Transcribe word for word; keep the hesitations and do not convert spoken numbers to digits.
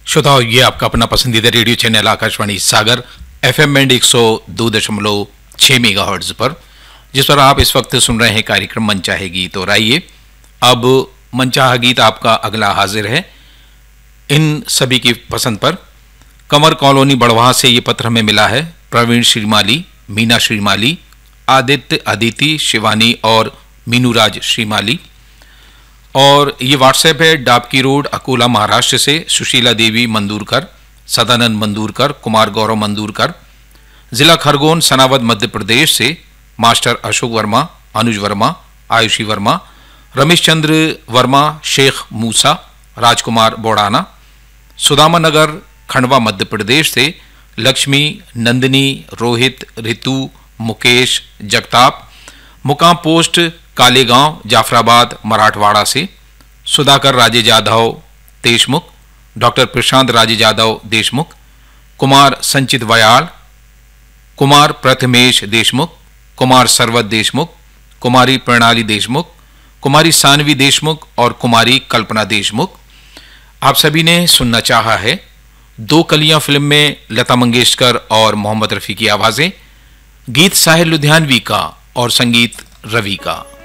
श्रोताओं, ये आपका अपना पसंदीदा रेडियो चैनल आकाशवाणी सागर एफएम बैंड एक सौ दो दशमलव छह मेगाहर्ट्ज पर, जिस पर आप इस वक्त सुन रहे हैं कार्यक्रम मनचाहे गीत। और आइए अब मनचाहा गीत आपका अगला हाजिर है इन सभी की पसंद पर। कंवर कॉलोनी बड़वाह से ये पत्र हमें मिला है। प्रवीण श्रीमाली, मीना श्रीमाली, आदित्य, अदिति, शिवानी और मीनूराज श्रीमाली। और ये व्हाट्सएप है डाबकी रोड, अकोला, महाराष्ट्र से सुशीला देवी मंदूरकर, सदानंद मंदूरकर, कुमार गौरव मंदूरकर। जिला खरगोन, सनावद, मध्य प्रदेश से मास्टर अशोक वर्मा, अनुज वर्मा, आयुषी वर्मा, रमेश चंद्र वर्मा, शेख मूसा, राजकुमार बोड़ाना। सुदामा नगर, खंडवा, मध्य प्रदेश से लक्ष्मी, नंदिनी, रोहित, ऋतु, मुकेश, जगताप। मुकाम पोस्ट कालेगांव, जाफराबाद, मराठवाड़ा से सुधाकर राजे जाधव देशमुख, डॉक्टर प्रशांत राजे जाधव देशमुख, कुमार संचित वयाल, कुमार प्रथमेश देशमुख, कुमार सरवत देशमुख, कुमारी प्रणाली देशमुख, कुमारी सानवी देशमुख और कुमारी कल्पना देशमुख। आप सभी ने सुनना चाहा है दो कलियां फिल्म में लता मंगेशकर और मोहम्मद रफ़ी की आवाज़ें। गीत साहिर लुधियानवी का और संगीत रवि का।